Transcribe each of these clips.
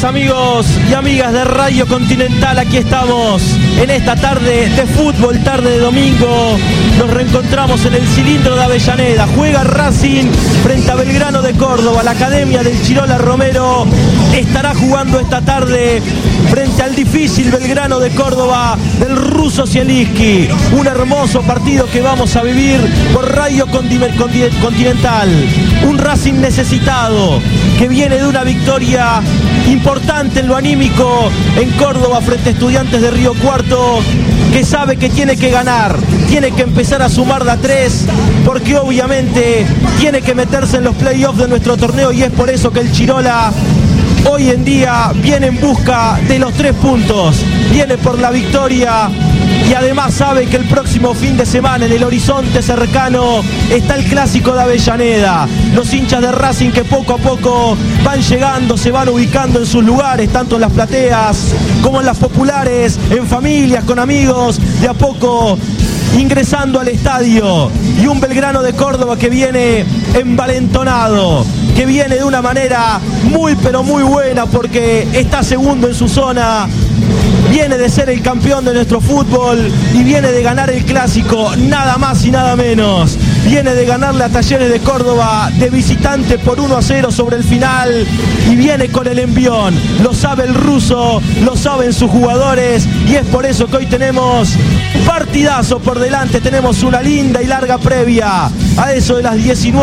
amigos y amigas de Radio Continental, aquí estamos en esta tarde de fútbol, tarde de domingo. Nos reencontramos en el cilindro de Avellaneda. Juega Racing frente a Belgrano de Córdoba. La Academia del Chirola Romero estará jugando esta tarde frente al difícil Belgrano de Córdoba del ruso Zielinski. Un hermoso partido que vamos a vivir por Radio Continental. Un Racing necesitado que viene de una victoria importante en lo anímico en Córdoba frente a Estudiantes de Río Cuarto, que sabe que tiene que ganar, tiene que empezar a sumar de a 3, porque obviamente tiene que meterse en los playoffs de nuestro torneo, y es por eso que el Chirola hoy en día viene en busca de los 3 puntos, viene por la victoria. Y además sabe que el próximo fin de semana en el horizonte cercano está el clásico de Avellaneda. Los hinchas de Racing que poco a poco van llegando, se van ubicando en sus lugares, tanto en las plateas como en las populares, en familias, con amigos, de a poco ingresando al estadio. Y un Belgrano de Córdoba que viene envalentonado, que viene de una manera muy pero muy buena, porque está segundo en su zona. Viene de ser el campeón de nuestro fútbol y viene de ganar el clásico, nada más y nada menos. Viene de ganarle a Talleres de Córdoba de visitante por 1-0 sobre el final, y viene con el envión. Lo sabe el ruso, lo saben sus jugadores, y es por eso que hoy tenemos un partidazo por delante. Tenemos una linda y larga previa. A eso de las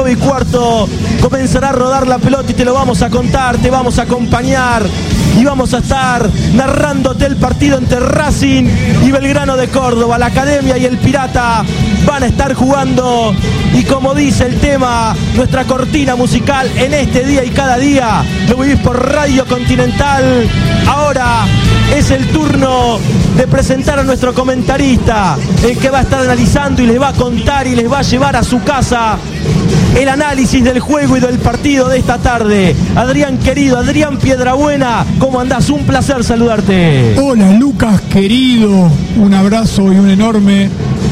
19:15 comenzará a rodar la pelota y te lo vamos a contar, te vamos a acompañar y vamos a estar narrándote el partido entre Racing y Belgrano de Córdoba. La Academia y el Pirata van a estar jugando, y como dice el tema, nuestra cortina musical en este día y cada día lo vivís por Radio Continental. Ahora es el turno de presentar a nuestro comentarista, el que va a estar analizando y les va a contar y les va a llevar a su casa el análisis del juego y del partido de esta tarde. Adrián querido, Adrián Piedrabuena, ¿cómo andás? Un placer saludarte. Hola Lucas querido, un abrazo y una enorme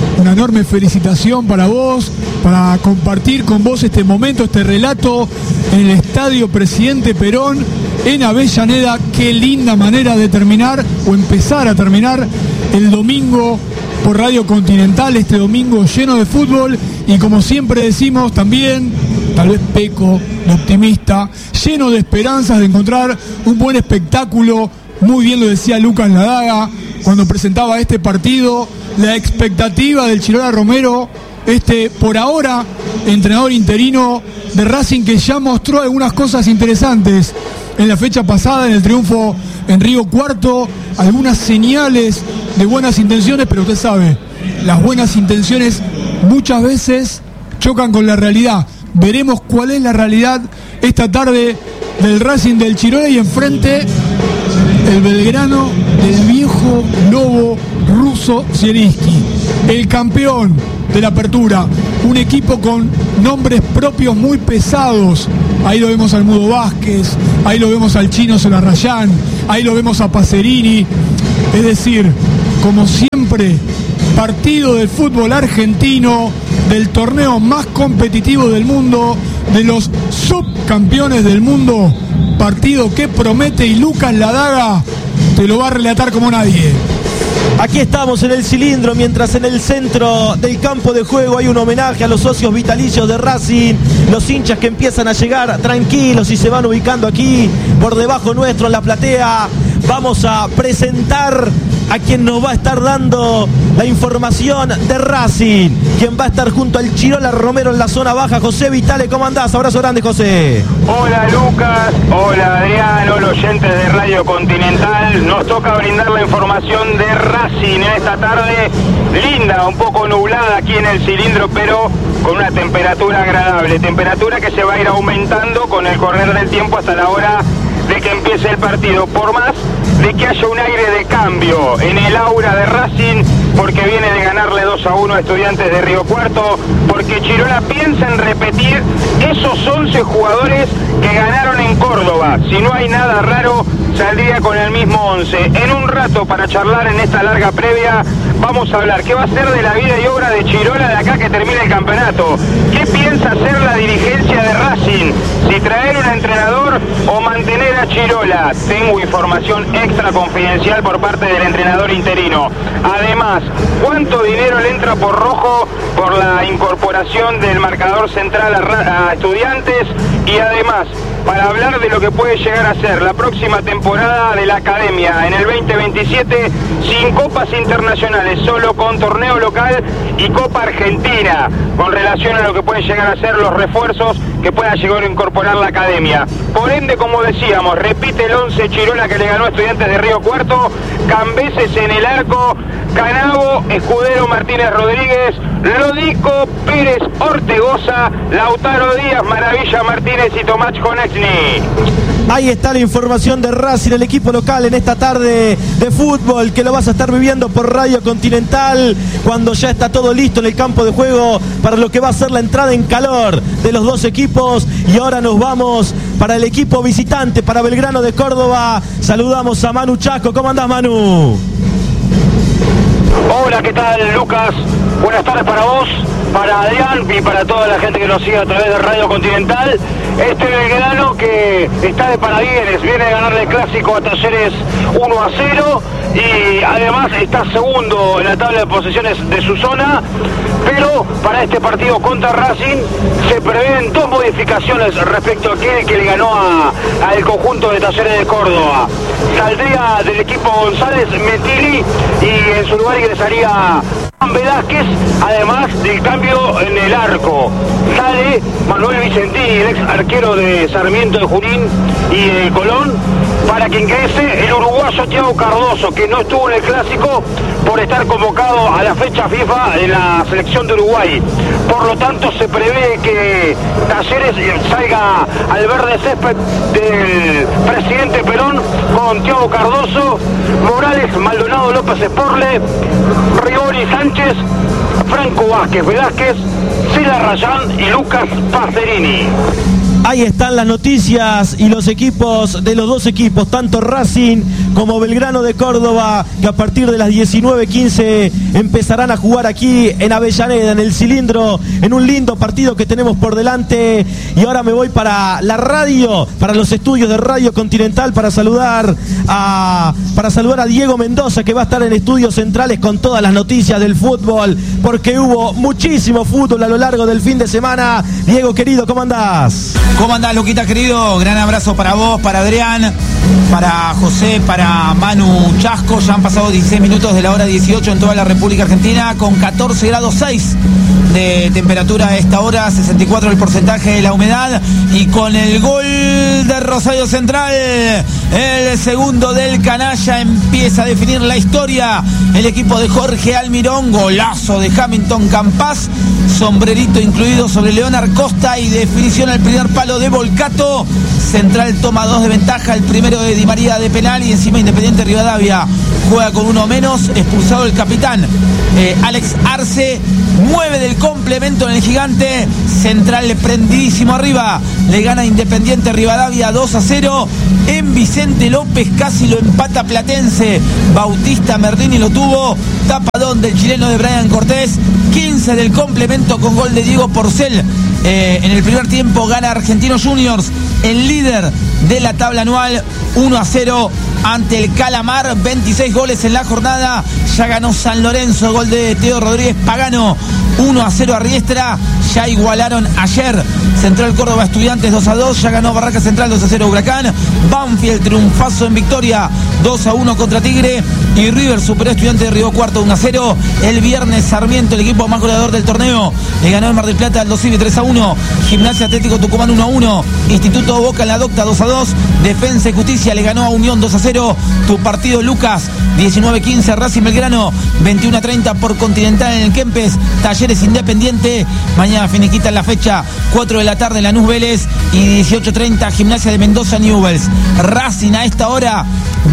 felicitación para vos, para compartir con vos este momento, este relato en el Estadio Presidente Perón en Avellaneda. Qué linda manera de terminar o empezar a terminar el domingo por Radio Continental, este domingo lleno de fútbol, y como siempre decimos también, tal vez peco de optimista, lleno de esperanzas de encontrar un buen espectáculo. Muy bien lo decía Lucas Ladaga cuando presentaba este partido, la expectativa del Chirola Romero, por ahora entrenador interino de Racing, que ya mostró algunas cosas interesantes en la fecha pasada, en el triunfo en Río Cuarto, algunas señales de buenas intenciones, pero usted sabe, las buenas intenciones muchas veces chocan con la realidad. Veremos cuál es la realidad esta tarde del Racing del Chirola, y enfrente el Belgrano del viejo lobo ruso Zielinski, el campeón de la apertura, un equipo con nombres propios muy pesados. Ahí lo vemos al Mudo Vázquez, ahí lo vemos al Chino Solarrayán, ahí lo vemos a Pacerini. Es decir, como siempre, partido del fútbol argentino, del torneo más competitivo del mundo, de los subcampeones del mundo, partido que promete, y Lucas Ladaga te lo va a relatar como nadie. Aquí estamos en el cilindro, mientras en el centro del campo de juego hay un homenaje a los socios vitalicios de Racing, los hinchas que empiezan a llegar tranquilos y se van ubicando aquí por debajo nuestro en la platea. Vamos a presentar a quien nos va a estar dando la información de Racing, quien va a estar junto al Chirola Romero en la zona baja, José Vitale. ¿Cómo andás? Abrazo grande, José. Hola Lucas, hola Adrián, hola oyentes de Radio Continental. Nos toca brindar la información de Racing en esta tarde linda, un poco nublada aquí en el cilindro, pero con una temperatura agradable, temperatura que se va a ir aumentando con el correr del tiempo hasta la hora de que empiece el partido, por más de que haya un aire de cambio en el aura de Racing, porque viene de ganarle 2-1 a Estudiantes de Río Cuarto, porque Chirola piensa en repetir esos 11 jugadores que ganaron en Córdoba. Si no hay nada raro, saldría con el mismo 11. En un rato, para charlar en esta larga previa, vamos a hablar qué va a ser de la vida y obra de Chirola de acá que termine el campeonato. ¿Qué piensa hacer la dirigencia de Racing? Si traer un entrenador entrenador o mantener a Chirola. Tengo información extra confidencial por parte del entrenador interino. Además, ¿cuánto dinero le entra por Rojo por la incorporación del marcador central a Estudiantes? Y además, para hablar de lo que puede llegar a ser la próxima temporada de la Academia en el 2027, sin copas internacionales, solo con torneo local y Copa Argentina, con relación a lo que pueden llegar a ser los refuerzos que pueda llegar a incorporar la Academia. Por ende, como decíamos, repite el 11 Chirola que le ganó a Estudiantes de Río Cuarto, Cambeses en el arco, Canavo, Escudero, Martínez Rodríguez, Lodico, Pérez, Ortegoza, Lautaro Díaz, Maravilla Martínez y Tomás Konechny. Ahí está la información de Racing, el equipo local en esta tarde de fútbol que lo vas a estar viviendo por Radio Continental cuando ya está todo listo en el campo de juego para lo que va a ser la entrada en calor de los dos equipos. Y ahora nos vamos para el equipo visitante, para Belgrano de Córdoba. Saludamos a Manu Chasco. ¿Cómo andás, Manu? Hola, ¿qué tal, Lucas? Buenas tardes para vos, para Adrián y para toda la gente que nos sigue a través de Radio Continental. Este Belgrano que está de parabienes, viene a ganarle el clásico a Talleres 1-0 y además está segundo en la tabla de posiciones de su zona, pero para este partido contra Racing se prevén dos modificaciones respecto a aquel que le ganó al conjunto de Talleres de Córdoba. Saldría del equipo González Metili y en su lugar ingresaría Juan Velázquez, además del cambio en el arco. Sale Manuel Vicentini, el ex arquero de Sarmiento de Junín y de Colón, para que ingrese el uruguayo Thiago Cardoso, que no estuvo en el clásico por estar convocado a la fecha FIFA en la selección de Uruguay. Por lo tanto, se prevé que Talleres salga al verde césped del presidente Perón con Thiago Cardoso, Morales, Maldonado, López Esporle, Rigoni Sánchez, Franco Vázquez Velázquez, Sila Rayán y Lucas Pacerini. Ahí están las noticias y los equipos de los dos equipos, tanto Racing como Belgrano de Córdoba, que a partir de las 19:15 empezarán a jugar aquí en Avellaneda, en el Cilindro, en un lindo partido que tenemos por delante. Y ahora me voy para la radio, para los estudios de Radio Continental, para saludar a Diego Mendoza, que va a estar en estudios centrales con todas las noticias del fútbol, porque hubo muchísimo fútbol a lo largo del fin de semana. Diego, querido, ¿cómo andás? ¿Cómo andás, Luquita, querido? Gran abrazo para vos, para Adrián, para José, para Manu Chasco. Ya han pasado 16 minutos de la hora 18 en toda la República Argentina, con 14 grados 6 de temperatura a esta hora, 64 el porcentaje de la humedad, y con el gol de Rosario Central, el segundo del canalla, empieza a definir la historia el equipo de Jorge Almirón. Golazo de Hamilton Campas, sombrerito incluido sobre Leonard Costa y definición al primer palo de Volcato. Central toma 2 de ventaja, el primero de Di María de penal, y encima Independiente Rivadavia juega con uno menos, expulsado el capitán Alex Arce. 9 del complemento en el Gigante. Central prendidísimo arriba, le gana Independiente Rivadavia 2-0. En Vicente López casi lo empata Platense, Bautista Merlini lo tuvo, tapadón del chileno de Brian Cortés. 15 del complemento con gol de Diego Porcel. En el primer tiempo gana Argentinos Juniors, el líder de la tabla anual, 1-0 ante el Calamar. 26 goles en la jornada. Ya ganó San Lorenzo, gol de Teo Rodríguez Pagano, 1-0 a Riestra. Ya igualaron ayer Central Córdoba Estudiantes 2-2. Ya ganó Barraca Central 2-0 Huracán. Banfield triunfazo en Victoria 2-1 contra Tigre. Y River superó a Estudiantes de Río Cuarto 1-0. El viernes Sarmiento, el equipo más goleador del torneo, le ganó en Mar del Plata al Dosivi 3-1. Gimnasia Atlético Tucumán 1-1. Instituto Boca en la Docta 2-2. Defensa y Justicia le ganó a Unión 2-0. Tu partido, Lucas, 19-15 Racing Belgrano, 21-30 por Continental en el Kempes, Talleres Independiente. Mañana finiquita la fecha, 4 de la tarde Lanús Vélez, y 18:30 Gimnasia de Mendoza Newell's. Racing a esta hora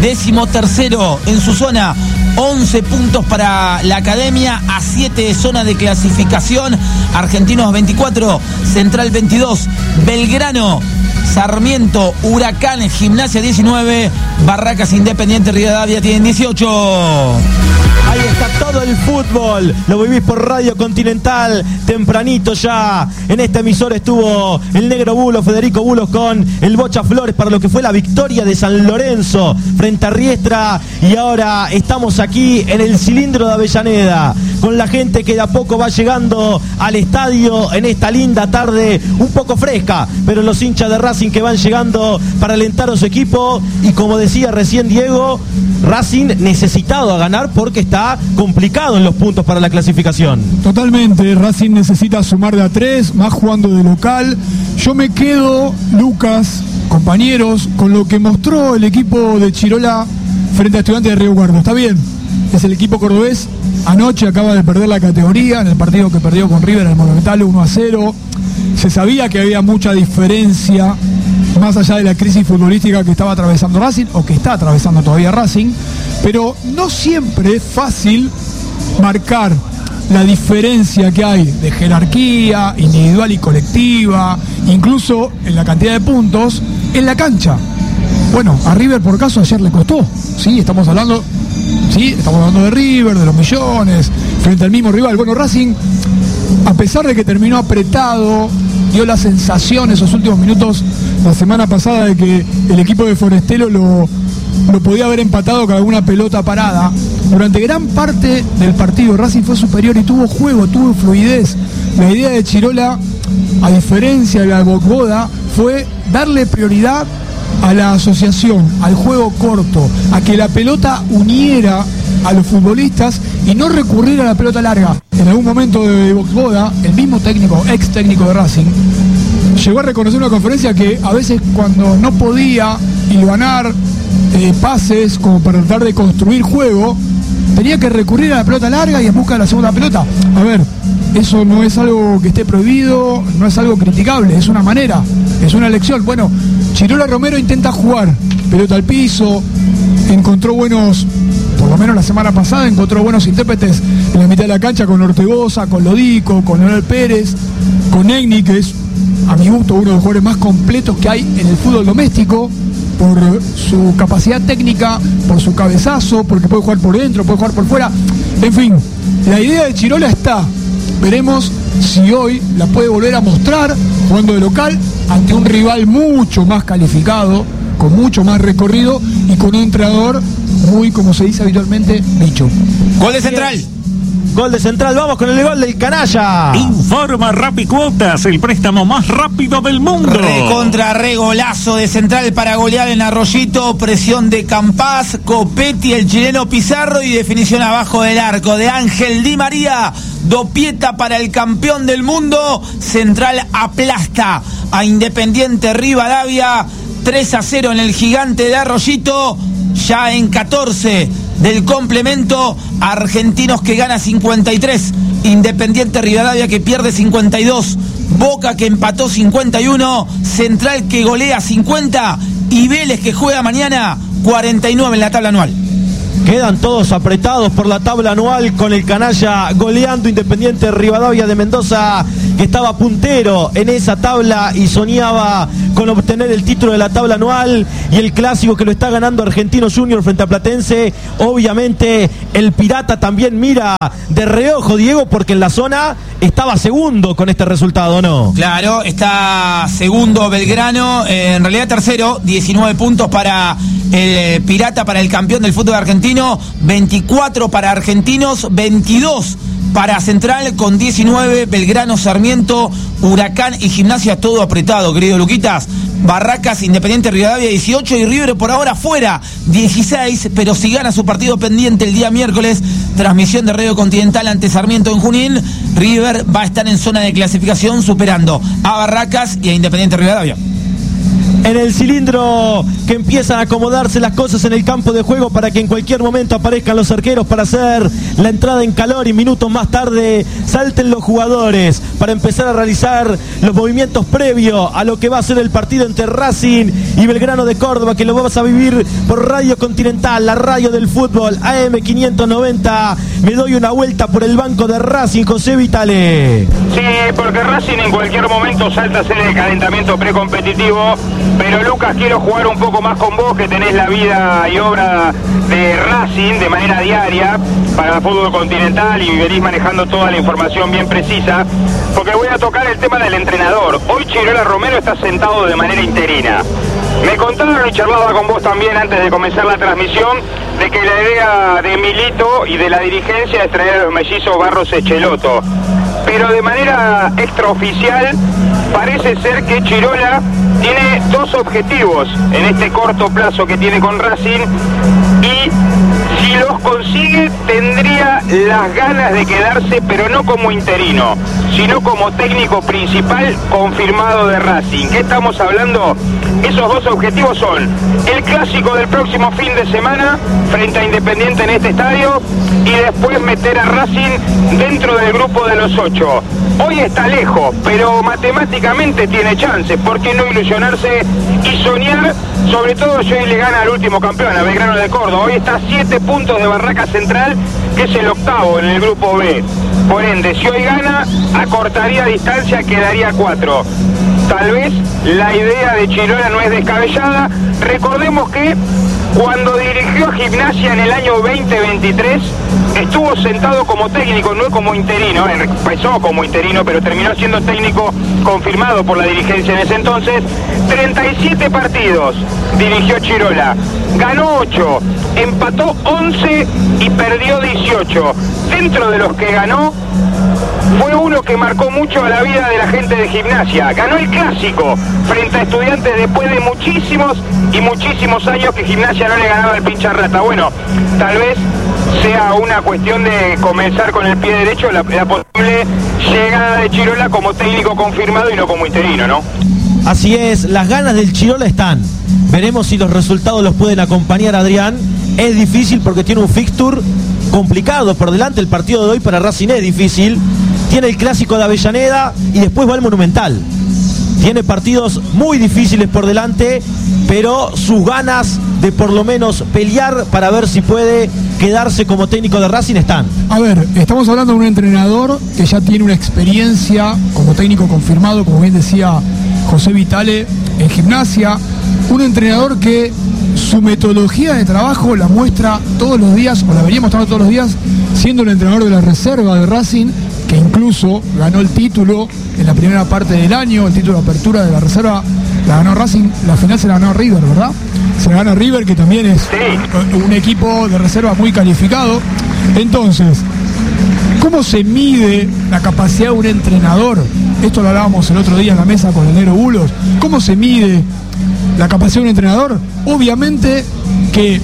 13º en su zona, 11 puntos para la Academia, a 7 de zona de clasificación. Argentinos 24, Central 22, Belgrano, Sarmiento, Huracán, Gimnasia 19, Barracas, Independiente Rivadavia tienen 18. Ahí está todo el fútbol, lo vivís por Radio Continental, tempranito ya. En esta emisora estuvo el Negro Bulos, Federico Bulos, con el Bocha Flores para lo que fue la victoria de San Lorenzo frente a Riestra. Y ahora estamos aquí en el Cilindro de Avellaneda, con la gente que de a poco va llegando al estadio en esta linda tarde, un poco fresca, pero los hinchas de Racing que van llegando para alentar a su equipo. Y como decía recién Diego, Racing necesitado a ganar porque está complicado en los puntos para la clasificación. Totalmente, Racing necesita sumar de a 3, más jugando de local. Yo me quedo, Lucas, compañeros, con lo que mostró el equipo de Chirola frente a Estudiantes de Río Cuarto. Está bien, es el equipo cordobés, anoche acaba de perder la categoría en el partido que perdió con River en el Monumental 1-0. Se sabía que había mucha diferencia más allá de la crisis futbolística que estaba atravesando Racing, o que está atravesando todavía Racing, pero no siempre es fácil marcar la diferencia que hay de jerarquía individual y colectiva, incluso en la cantidad de puntos en la cancha. Bueno, a River por caso ayer le costó, sí, estamos hablando de River, de los millones, frente al mismo rival. Bueno, Racing, a pesar de que terminó apretado, dio la sensación esos últimos minutos la semana pasada de que el equipo de Forestelo lo podía haber empatado con alguna pelota parada. Durante gran parte del partido Racing fue superior y tuvo juego, tuvo fluidez. La idea de Chirola, a diferencia de la Bocboda, fue darle prioridad a la asociación, al juego corto, a que la pelota uniera a los futbolistas y no recurrir a la pelota larga. En algún momento de Bocboda, el mismo técnico, ex técnico de Racing, llegó a reconocer en una conferencia que a veces cuando no podía hilvanar pases como para tratar de construir juego, tenía que recurrir a la pelota larga y en busca de la segunda pelota. A ver, eso no es algo que esté prohibido, no es algo criticable, es una manera, es una elección. Bueno, Chirola Romero intenta jugar pelota al piso, encontró buenos, por lo menos la semana pasada, encontró buenos intérpretes en la mitad de la cancha con Ortegoza, con Lodico, con Leonel Pérez, con Egni, que es, a mi gusto, uno de los jugadores más completos que hay en el fútbol doméstico, por su capacidad técnica, por su cabezazo, porque puede jugar por dentro, puede jugar por fuera. En fin, la idea de Chirola está. Veremos si hoy la puede volver a mostrar jugando de local ante un rival mucho más calificado, con mucho más recorrido y con un entrenador muy, como se dice habitualmente, bicho. Gol de Central. Gol de Central, vamos con el gol del canalla. Informa Rapicuotas, el préstamo más rápido del mundo. Recontra regolazo de Central para golear en Arroyito, presión de Campás, Copetti, el chileno Pizarro y definición abajo del arco de Ángel Di María. Dopieta para el campeón del mundo. Central aplasta a Independiente Rivadavia, 3-0 en el Gigante de Arroyito, ya en 14 del complemento. Argentinos que gana 53, Independiente Rivadavia que pierde 52, Boca que empató 51, Central que golea 50 y Vélez que juega mañana 49 en la tabla anual. Quedan todos apretados por la tabla anual, con el canalla goleando Independiente Rivadavia de Mendoza, que estaba puntero en esa tabla y soñaba con obtener el título de la tabla anual, y el clásico que lo está ganando Argentino Junior frente a Platense. Obviamente el Pirata también mira de reojo, Diego, porque en la zona estaba segundo con este resultado, ¿no? Claro, está segundo Belgrano, en realidad tercero, 19 puntos para el Pirata, para el campeón del fútbol argentino, 24 para Argentinos, 22 para Central con 19, Belgrano, Sarmiento, Huracán y Gimnasia, todo apretado, querido Luquitas. Barracas, Independiente Rivadavia 18 y River por ahora fuera 16, pero si gana su partido pendiente el día miércoles, transmisión de Radio Continental ante Sarmiento en Junín, River va a estar en zona de clasificación superando a Barracas y a Independiente Rivadavia. En el cilindro que empiezan a acomodarse las cosas en el campo de juego para que en cualquier momento aparezcan los arqueros para hacer la entrada en calor, y minutos más tarde salten los jugadores para empezar a realizar los movimientos previos a lo que va a ser el partido entre Racing y Belgrano de Córdoba, que lo vamos a vivir por Radio Continental, la radio del fútbol, AM 590. Me doy una vuelta por el banco de Racing, José Vitale. Sí, porque Racing en cualquier momento salta a hacer el calentamiento precompetitivo pero Lucas, quiero jugar un poco más con vos, que tenés la vida y obra de Racing de manera diaria para el fútbol continental y venís manejando toda la información bien precisa, porque voy a tocar el tema del entrenador. Hoy Chirola Romero está sentado de manera interina. Me contaron y charlaba con vos también antes de comenzar la transmisión de que la idea de Milito y de la dirigencia es traer a los mellizos Barros Echeloto, pero de manera extraoficial parece ser que Chirola tiene dos objetivos en este corto plazo que tiene con Racing, y si los consigue tendría las ganas de quedarse, pero no como interino, sino como técnico principal confirmado de Racing. ¿Qué estamos hablando? Esos dos objetivos son el clásico del próximo fin de semana frente a Independiente en este estadio, y después meter a Racing dentro del grupo de los 8. Hoy está lejos, pero matemáticamente tiene chance. ¿Por qué no ilusionarse y soñar? Sobre todo si hoy le gana al último campeón, a Belgrano de Córdoba. Hoy está a 7 puntos de Barraca Central, que es el octavo en el grupo B. Por ende, si hoy gana, acortaría distancia, quedaría 4. Tal vez la idea de Chirola no es descabellada. Recordemos que cuando dirigió Gimnasia en el año 2023, estuvo sentado como técnico, no como interino. Empezó como interino, pero terminó siendo técnico confirmado por la dirigencia en ese entonces. 37 partidos dirigió Chirola, ganó 8, empató 11 y perdió 18. Dentro de los que ganó, fue uno que marcó mucho a la vida de la gente de Gimnasia. Ganó el clásico frente a Estudiantes después de muchísimos y muchísimos años que Gimnasia no le ganaba al pincha rata. Bueno, tal vez sea una cuestión de comenzar con el pie derecho la posible llegada de Chirola como técnico confirmado y no como interino, ¿no? Así es, las ganas del Chirola están. Veremos si los resultados los pueden acompañar, Adrián. Es difícil porque tiene un fixture complicado por delante. El partido de hoy para Racing es difícil. Tiene el clásico de Avellaneda y después va el Monumental. Tiene partidos muy difíciles por delante, pero sus ganas de por lo menos pelear para ver si puede quedarse como técnico de Racing están. A ver, estamos hablando de un entrenador que ya tiene una experiencia como técnico confirmado, como bien decía José Vitale, en Gimnasia. Un entrenador que su metodología de trabajo la muestra todos los días, o la vería mostrando todos los días, siendo el entrenador de la reserva de Racing, que incluso ganó el título en la primera parte del año, el título de apertura de la reserva, la ganó Racing, la final se la ganó River, ¿verdad? Se la gana River, que también es un equipo de reserva muy calificado. Entonces, ¿cómo se mide la capacidad de un entrenador? Esto lo hablábamos el otro día en la mesa con el Negro Bulos. ¿Cómo se mide la capacidad de un entrenador? Obviamente que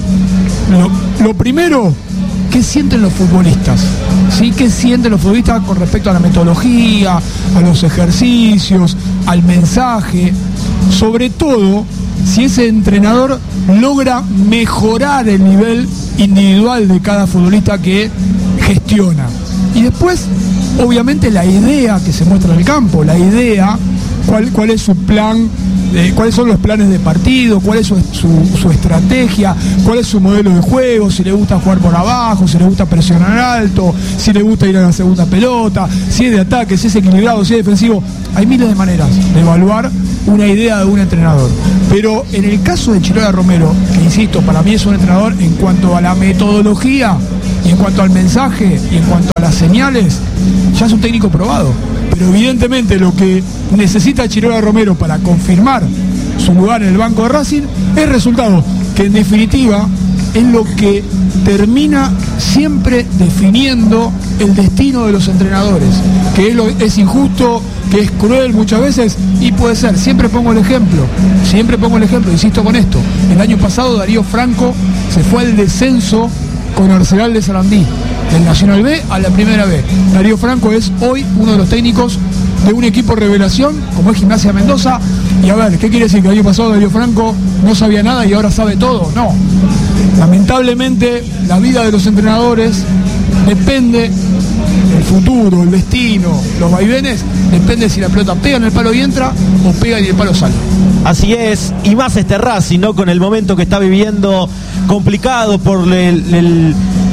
lo primero, ¿qué sienten los futbolistas? ¿Sí? ¿Qué sienten los futbolistas con respecto a la metodología, a los ejercicios, al mensaje? Sobre todo, si ese entrenador logra mejorar el nivel individual de cada futbolista que gestiona. Y después, obviamente, la idea que se muestra en el campo, la idea, cuál es su plan, cuáles son los planes de partido, cuál es su estrategia, cuál es su modelo de juego, si le gusta jugar por abajo, si le gusta presionar alto, si le gusta ir a la segunda pelota, si es de ataque, si es equilibrado, si es defensivo. Hay miles de maneras de evaluar una idea de un entrenador. Pero en el caso de Chirola Romero, que insisto, para mí es un entrenador en cuanto a la metodología, y en cuanto al mensaje, y en cuanto a las señales, ya es un técnico probado. Pero evidentemente lo que necesita Chirola Romero para confirmar su lugar en el banco de Racing es resultado, que en definitiva es lo que termina siempre definiendo el destino de los entrenadores, que es injusto, que es cruel muchas veces, y puede ser. Siempre pongo el ejemplo, insisto con esto. El año pasado Darío Franco se fue al descenso con Arsenal de Sarandí, del Nacional B a la Primera B. Darío Franco es hoy uno de los técnicos de un equipo revelación, como es Gimnasia Mendoza. Y a ver, ¿qué quiere decir? ¿Que el año pasado Darío Franco no sabía nada y ahora sabe todo? No. Lamentablemente, la vida de los entrenadores depende, el futuro, el destino, los vaivenes, depende si la pelota pega en el palo y entra, o pega y el palo sale. Así es, y más este Racing, ¿no? Con el momento que está viviendo complicado por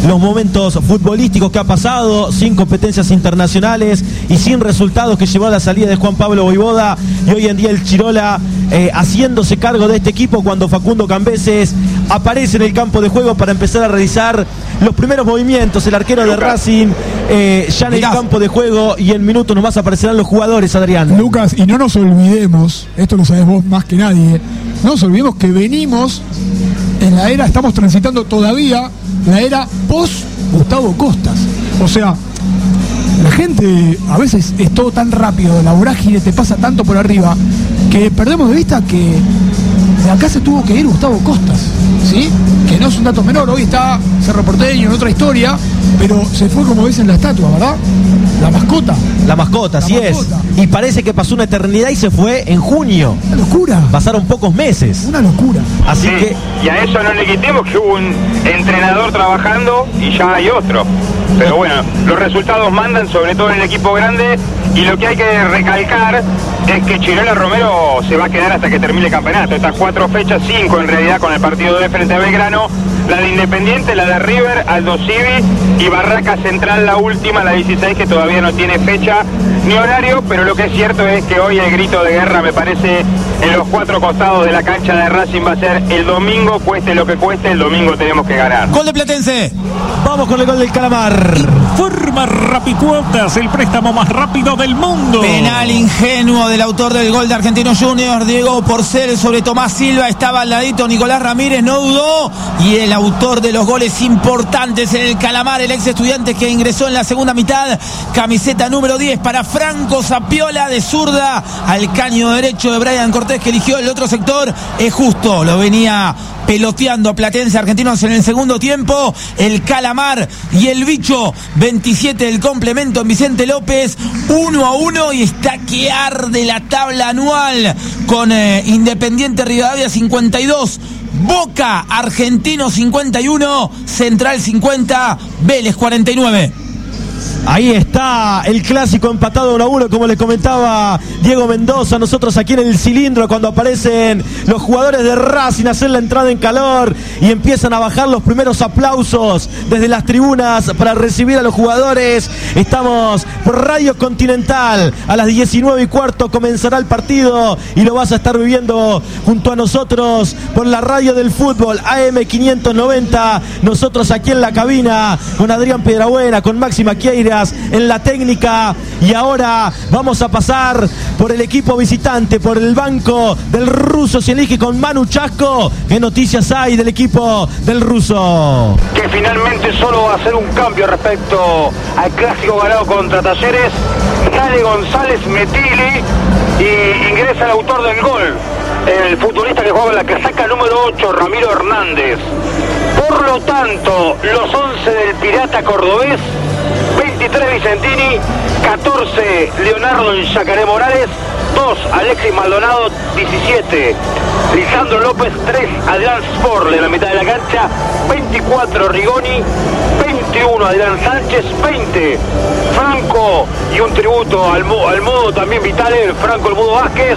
los momentos futbolísticos que ha pasado, sin competencias internacionales y sin resultados que llevó a la salida de Juan Pablo Vojvoda, y hoy en día el Chirola haciéndose cargo de este equipo cuando Facundo Cambeses aparece en el campo de juego para empezar a realizar los primeros movimientos. El arquero de Racing ya en el campo de juego, y en minutos nomás aparecerán los jugadores, Adrián. Lucas, y no nos olvidemos, esto lo sabés vos más que nadie, no nos olvidemos que venimos en la era, estamos transitando todavía la era post Gustavo Costas. O sea, la gente a veces es todo tan rápido, la vorágine te pasa tanto por arriba, que perdemos de vista que de acá se tuvo que ir Gustavo Costas, ¿sí? Que no es un dato menor, hoy está Cerro Porteño en otra historia, pero se fue, como dicen, la estatua, ¿verdad? La mascota. La mascota, así es. Y parece que pasó una eternidad y se fue en junio. Una locura. Pasaron pocos meses. Una locura. Así que... Y a eso no le quitemos que hubo un entrenador trabajando y ya hay otro. Pero bueno, los resultados mandan, sobre todo en el equipo grande, y lo que hay que recalcar es que Chirola Romero se va a quedar hasta que termine el campeonato. Estas 4 fechas, 5 en realidad, con el partido de frente a Belgrano, la de Independiente, la de River, Aldo Civi y Barraca Central, la última, la 16, que todavía no tiene fecha ni horario, pero lo que es cierto es que hoy el grito de guerra, me parece, en los 4 costados de la cancha de Racing va a ser el domingo, cueste lo que cueste, el domingo tenemos que ganar. Gol de Platense. Vamos con el gol del Calamar. Informa Rapicuotas, el préstamo más rápido del mundo. Penal ingenuo del autor del gol de Argentinos Juniors, Diego Porcel, sobre Tomás Silva. Estaba al ladito Nicolás Ramírez, no dudó. Y el autor de los goles importantes en el Calamar, el ex Estudiantes que ingresó en la segunda mitad, camiseta número 10 para Franco Zapiola, de zurda al caño derecho de Brian Cortés, que eligió el otro sector. Es justo, lo venía peloteando a Platense Argentinos en el segundo tiempo. El Calamar y el Bicho, 27 del complemento en Vicente López, 1-1, y está que arde la tabla anual con Independiente Rivadavia 52, Boca Argentino 51, Central 50, Vélez 49. Ahí está el clásico empatado 1-1, como les comentaba Diego Mendoza. Nosotros aquí en el cilindro, cuando aparecen los jugadores de Racing a hacer la entrada en calor y empiezan a bajar los primeros aplausos desde las tribunas para recibir a los jugadores. Estamos por Radio Continental. A las 19:15 comenzará el partido y lo vas a estar viviendo junto a nosotros por la radio del fútbol AM590. Nosotros aquí en la cabina con Adrián Piedrabuena, con Máxima Queiras en la técnica, y ahora vamos a pasar por el equipo visitante, por el banco del ruso Zielinski con Manu Chasco. ¿Qué noticias hay del equipo del ruso? Que finalmente solo va a hacer un cambio respecto al clásico ganado contra Talleres. Sale González Metili y ingresa el autor del gol, el futbolista que juega en la casaca número 8, Ramiro Hernández. Por lo tanto, los 11 del Pirata Cordobés: 23 Vicentini, 14 Leonardo Yacaré Morales, 2 Alexis Maldonado, 17 Lisandro López, 3 Adrián Sport en la mitad de la cancha, 24 Rigoni, 21 Adrián Sánchez, 20 Franco, y un tributo al Mudo también vital, Franco el Mudo Vázquez,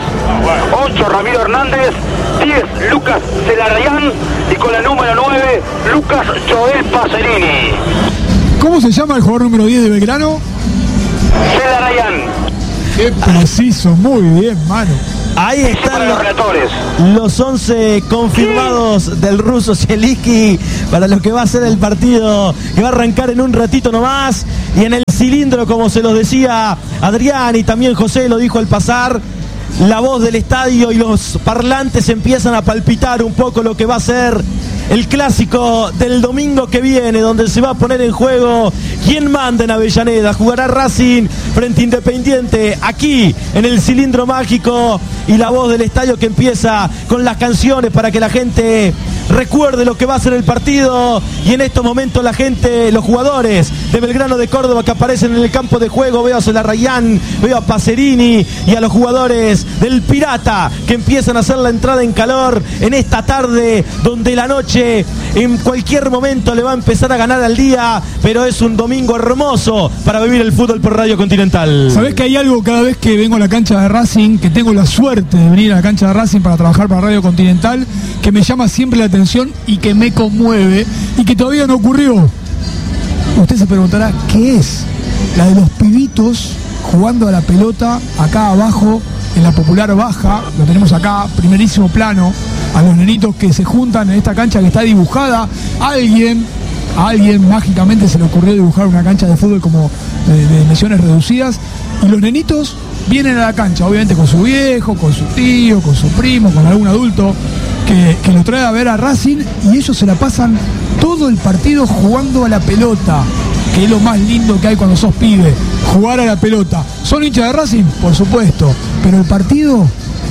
8 Ramiro Hernández, 10 Lucas Celarayán, y con la número 9 Lucas Joel Pacerini. ¿Cómo se llama el jugador número 10 de Belgrano? Celarayán. Qué preciso, muy bien, mano. Ahí están los relatores, los 11 confirmados del ruso Zielinski para lo que va a ser el partido, que va a arrancar en un ratito nomás. Y en el cilindro, como se los decía Adrián y también José lo dijo al pasar, la voz del estadio y los parlantes empiezan a palpitar un poco lo que va a ser el clásico del domingo que viene, donde se va a poner en juego quién manda en Avellaneda. Jugará Racing frente a Independiente aquí en el cilindro mágico, y la voz del estadio que empieza con las canciones para que la gente recuerde lo que va a ser el partido. Y en estos momentos la gente, los jugadores de Belgrano de Córdoba que aparecen en el campo de juego, veo a Celarayán, veo a Pacerini y a los jugadores del Pirata que empiezan a hacer la entrada en calor en esta tarde donde la noche en cualquier momento le va a empezar a ganar al día, pero es un domingo hermoso para vivir el fútbol por Radio Continental. ¿Sabés que hay algo cada vez que vengo a la cancha de Racing, que tengo la suerte de venir a la cancha de Racing para trabajar para Radio Continental, que me llama siempre la atención y que me conmueve y que todavía no ocurrió? Usted se preguntará, ¿qué es? La de los pibitos jugando a la pelota acá abajo, en la Popular Baja, lo tenemos acá, primerísimo plano, a los nenitos que se juntan en esta cancha que está dibujada. A alguien mágicamente se le ocurrió dibujar una cancha de fútbol como de dimensiones reducidas, y los nenitos vienen a la cancha, obviamente con su viejo, con su tío, con su primo, con algún adulto que lo trae a ver a Racing, y ellos se la pasan todo el partido jugando a la pelota, que es lo más lindo que hay cuando sos pibe, jugar a la pelota. ¿Son hinchas de Racing? Por supuesto, pero el partido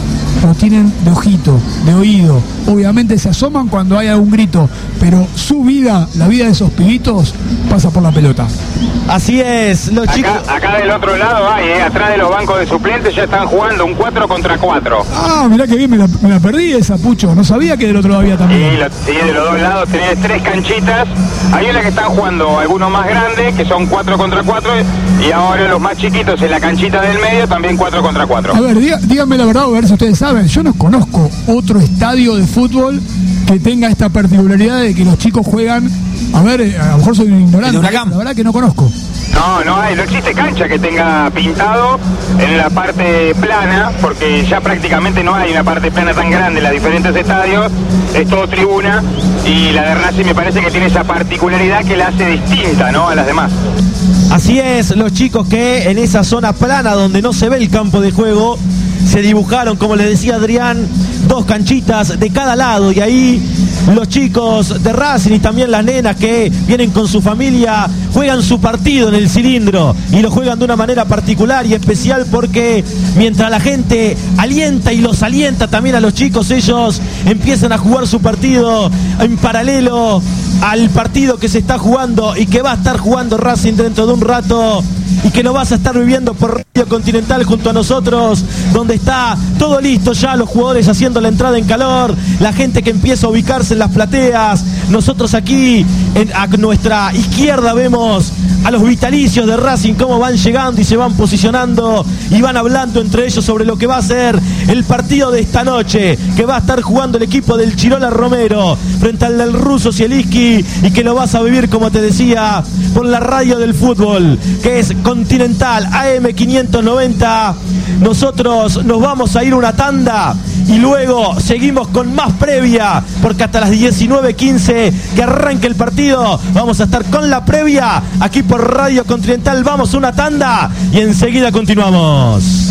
lo tienen de ojito, de oído. Obviamente se asoman cuando hay algún grito, pero su vida, la vida de esos pibitos, pasa por la pelota. Así es, los chicos. Acá del otro lado hay, atrás de los bancos de suplentes ya están jugando un 4 contra 4. Ah, mirá que bien, me la perdí esa, Pucho. No sabía que del otro lado había también. Sí, de los dos lados tenés 3 canchitas. Hay una que están jugando algunos más grandes, que son 4 contra 4, y ahora los más chiquitos en la canchita del medio también 4 contra 4. A ver, díganme la verdad, a ver si ustedes saben. Yo no conozco otro estadio de fútbol que tenga esta particularidad de que los chicos juegan. A ver, a lo mejor soy un ignorante, la verdad que no conozco. No existe cancha que tenga pintado en la parte plana, porque ya prácticamente no hay una parte plana tan grande en los diferentes estadios, es todo tribuna, y la de Racing me parece que tiene esa particularidad que la hace distinta, ¿no?, a las demás. Así es, los chicos que en esa zona plana donde no se ve el campo de juego, se dibujaron, como les decía Adrián, 2 canchitas de cada lado, y ahí los chicos de Racing y también las nenas que vienen con su familia juegan su partido en el cilindro, y lo juegan de una manera particular y especial, porque mientras la gente alienta y los alienta también a los chicos, ellos empiezan a jugar su partido en paralelo al partido que se está jugando y que va a estar jugando Racing dentro de un rato, y que lo vas a estar viviendo por Radio Continental junto a nosotros, donde está todo listo ya, los jugadores haciendo la entrada en calor, la gente que empieza a ubicarse en las plateas. Nosotros aquí a nuestra izquierda vemos a los vitalicios de Racing cómo van llegando y se van posicionando y van hablando entre ellos sobre lo que va a ser el partido de esta noche, que va a estar jugando el equipo del Chirola Romero frente al del ruso Zielinski, y que lo vas a vivir, como te decía, por la radio del fútbol, que es Continental AM 590. Nosotros nos vamos a ir una tanda y luego seguimos con más previa, porque hasta las 19:15 que arranque el partido vamos a estar con la previa aquí por Radio Continental. Vamos a una tanda y enseguida continuamos.